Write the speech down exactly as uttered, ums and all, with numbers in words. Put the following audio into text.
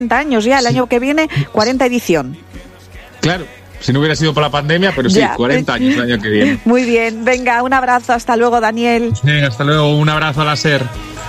años ya, el sí. año que viene, cuarenta edición. Claro, si no hubiera sido por la pandemia, pero sí, ya. cuarenta años el año que viene. Muy bien, venga, un abrazo, hasta luego, Daniel. Sí, hasta luego, un abrazo a la SER.